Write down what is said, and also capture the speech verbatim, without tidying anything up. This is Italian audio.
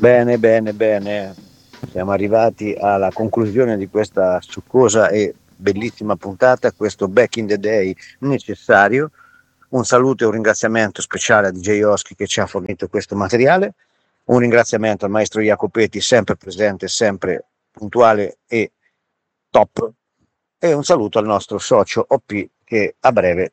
Bene, bene, bene. Siamo arrivati alla conclusione di questa succosa e bellissima puntata, questo Back in the Day necessario. Un saluto e un ringraziamento speciale a D J Oschi che ci ha fornito questo materiale. Un ringraziamento al maestro Jacopetti, sempre presente, sempre puntuale e top. E un saluto al nostro socio O P che a breve